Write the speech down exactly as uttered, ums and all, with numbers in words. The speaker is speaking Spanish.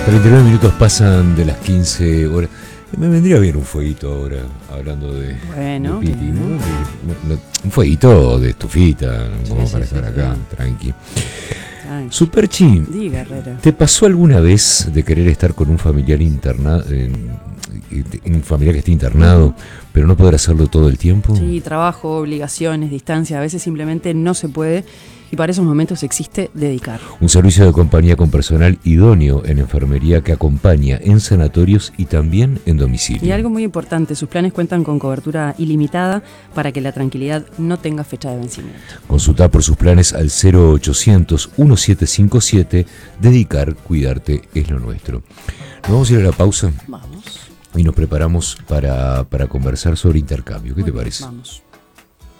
treinta y nueve minutos pasan de las quince horas. Me vendría bien un fueguito ahora, hablando de, bueno, de Piti, ¿no? De, no, un fueguito de estufita, sí, como sí, para sí, estar sí, acá, sí. tranqui. Ay, Superchi, diga, Herrera. ¿te pasó alguna vez de querer estar con un familiar internado, eh, un familiar que esté internado, uh-huh, pero no poder hacerlo todo el tiempo? Sí, trabajo, obligaciones, distancia, a veces simplemente no se puede. Y para esos momentos existe Dedicar. Un servicio de compañía con personal idóneo en enfermería que acompaña en sanatorios y también en domicilio. Y algo muy importante, sus planes cuentan con cobertura ilimitada para que la tranquilidad no tenga fecha de vencimiento. Consulta por sus planes al cero ochocientos, diecisiete cincuenta y siete. Dedicar, cuidarte es lo nuestro. ¿Nos vamos a ir a la pausa? Vamos. Y nos preparamos para, para conversar sobre intercambio. ¿Qué te parece? Vamos.